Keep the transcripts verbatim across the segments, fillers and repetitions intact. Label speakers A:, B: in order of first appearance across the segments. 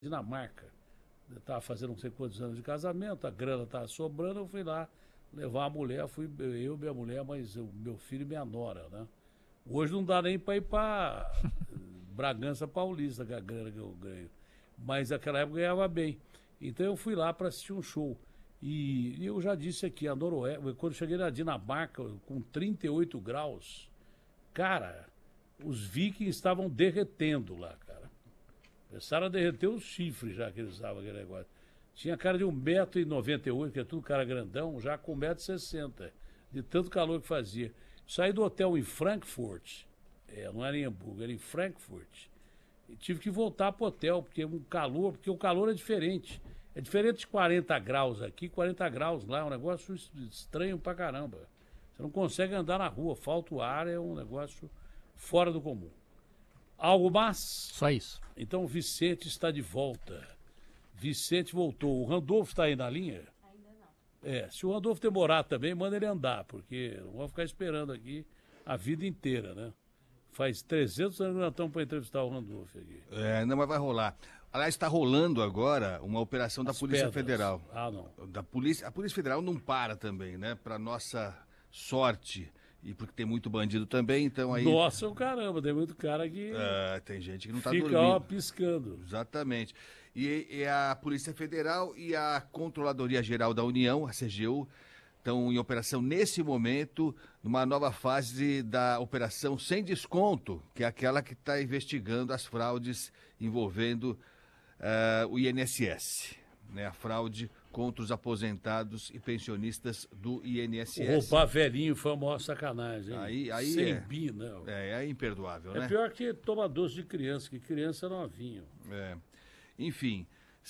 A: Dinamarca. Eu estava fazendo não sei quantos anos de casamento, a grana estava sobrando, eu fui lá levar a mulher, fui eu, minha mulher, mas o meu filho e minha nora, né? Hoje não dá nem para ir para Bragança Paulista, que é a grana que eu ganho. Mas naquela época eu ganhava bem. Então eu fui lá para assistir um show. E, e eu já disse aqui, a Noruega, quando eu cheguei na Dinamarca, com trinta e oito graus, cara, os vikings estavam derretendo lá, cara. Começaram a derreter os chifres já que eles usavam aquele negócio. Tinha cara de um metro e noventa e oito, que é tudo cara grandão, já com um metro e sessenta, de tanto calor que fazia. Saí do hotel em Frankfurt, é, não era em Hamburgo, era em Frankfurt. E tive que voltar pro hotel, porque um calor, porque o calor é diferente. É diferente de quarenta graus aqui, quarenta graus lá, é um negócio estranho pra caramba. Você não consegue andar na rua, falta o ar, é um negócio fora do comum. Algo mais?
B: Só isso.
A: Então o Vicente está de volta. Vicente voltou. O Randolfo está aí na linha?
C: Ainda não.
A: É, se o Randolfo demorar também, manda ele andar, porque não vamos ficar esperando aqui a vida inteira, né? Faz trezentos anos que nós estamos para entrevistar o Randolfo aqui.
D: É, não, mas vai rolar. Aliás, está rolando agora uma operação da
A: As
D: Polícia
A: pedras.
D: Federal.
A: Ah, não.
D: Da polícia, a Polícia Federal não para também, né? Para nossa sorte. E porque tem muito bandido também, então aí...
A: Nossa, o caramba, tem muito cara que
D: É, tem gente que não está
A: fica
D: dormindo.
A: ó, piscando.
D: Exatamente. E, e a Polícia Federal e a Controladoria Geral da União, a C G U, estão em operação nesse momento, numa nova fase da operação Sem Desconto, que é aquela que está investigando as fraudes envolvendo uh, o I N S S, né? A fraude contra os aposentados e pensionistas do I N S S.
A: Roubar velhinho foi a maior sacanagem. Hein?
D: Aí, aí
A: Sem
D: é,
A: bi, não.
D: é, é imperdoável,
A: É
D: né?
A: pior que tomar doce de criança, que criança é novinho.
D: É. Enfim,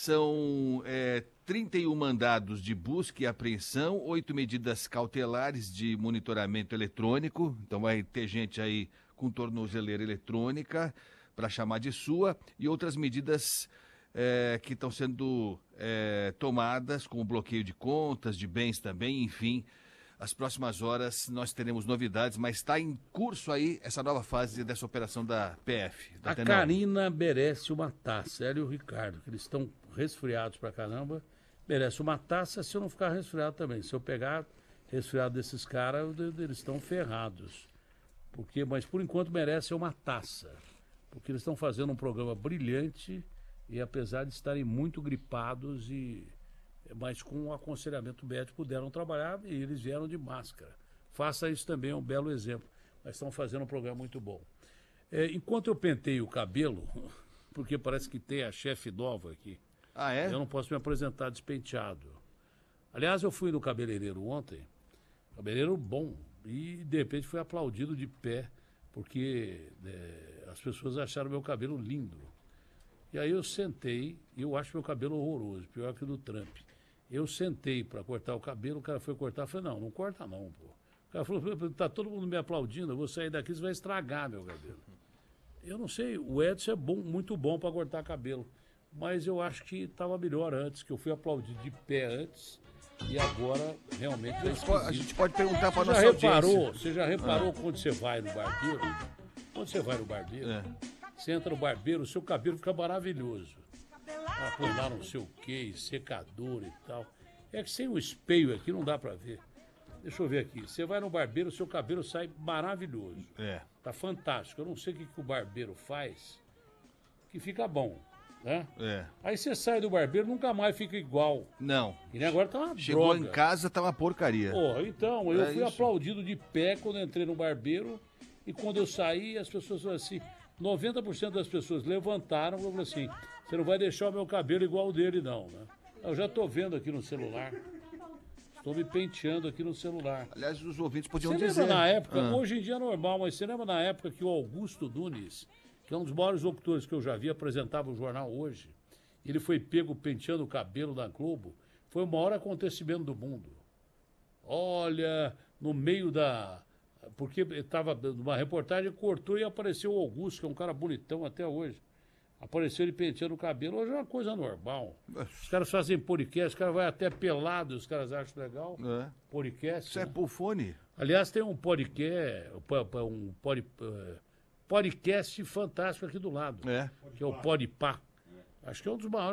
D: são é, trinta e um mandados de busca e apreensão, oito medidas cautelares de monitoramento eletrônico. Então vai ter gente aí com tornozeleira eletrônica para chamar de sua, e outras medidas é, que estão sendo é, tomadas, como bloqueio de contas, de bens também, enfim. As próximas horas nós teremos novidades, mas está em curso aí essa nova fase dessa operação da P F. Da
A: A
D: Tenal.
A: Karina merece uma taça, ela e o Ricardo, que eles estão resfriados pra caramba, merece uma taça se eu não ficar resfriado também. Se eu pegar resfriado desses caras, eles estão ferrados. Porque, mas por enquanto merece uma taça, porque eles estão fazendo um programa brilhante e apesar de estarem muito gripados e... mas com um aconselhamento médico puderam trabalhar e eles vieram de máscara. Faça isso também, é um belo exemplo. Mas estão fazendo um programa muito bom. É, enquanto eu penteio o cabelo, porque parece que tem a chefe nova aqui,
D: Ah, é?
A: eu não posso me apresentar despenteado. Aliás, eu fui no cabeleireiro ontem, cabeleireiro bom, e de repente fui aplaudido de pé, porque é, as pessoas acharam meu cabelo lindo. E aí eu sentei, e eu acho meu cabelo horroroso, pior que o do Trump. Eu sentei para cortar o cabelo, o cara foi cortar, eu falei, não, não corta não, pô. O cara falou, tá todo mundo me aplaudindo, eu vou sair daqui, você vai estragar meu cabelo. Eu não sei, o Edson é bom, muito bom para cortar cabelo, mas eu acho que estava melhor antes, que eu fui aplaudido de pé antes, e agora realmente é esquisito.
D: A gente pode perguntar para
A: Você
D: nossa
A: já reparou,
D: audiência.
A: você já reparou quando você vai no barbeiro? Quando você vai no barbeiro,
D: É.
A: você entra no barbeiro, o seu cabelo fica maravilhoso. Ah, põe lá não sei o que, secador e tal. É que sem o espelho aqui não dá pra ver. Deixa eu ver aqui. Você vai no barbeiro, o seu cabelo sai maravilhoso.
D: É.
A: Tá fantástico. Eu não sei o que, que o barbeiro faz que fica bom, né?
D: É.
A: Aí você sai do barbeiro, nunca mais fica igual.
D: Não.
A: E nem agora tá uma
D: Chegou
A: droga.
D: em casa, tá uma porcaria.
A: Porra, então, eu
D: É
A: fui
D: isso.
A: aplaudido de pé quando eu entrei no barbeiro e quando eu saí, as pessoas falaram assim, noventa por cento das pessoas levantaram e falaram assim, você não vai deixar o meu cabelo igual o dele não, né? Eu já tô vendo aqui no celular, estou me penteando aqui no celular.
D: Aliás, os ouvintes podiam
A: Você
D: dizer.
A: lembra na época,
D: Ah.
A: hoje em dia é normal, mas você lembra na época que o Augusto Nunes, que é um dos maiores locutores que eu já vi, apresentava o jornal Hoje, ele foi pego penteando o cabelo na Globo, foi o maior acontecimento do mundo. Olha, no meio da... Porque estava numa reportagem, cortou e apareceu o Augusto, que é um cara bonitão até hoje. Apareceu ele penteando o cabelo, hoje é uma coisa normal. Os caras fazem podcast, os caras vão até pelado, os caras acham legal.
D: É.
A: Podcast.
D: Isso é
A: né?
D: pulfone.
A: Aliás, tem um podcast, um pod, podcast fantástico aqui do lado,
D: É.
A: que é o Podpah. Acho que é um dos maiores